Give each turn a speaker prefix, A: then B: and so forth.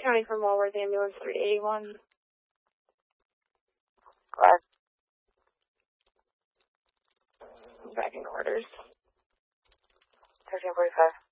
A: County from Walworth, ambulance 381.
B: Glad.
A: Back in quarters.
B: 1345.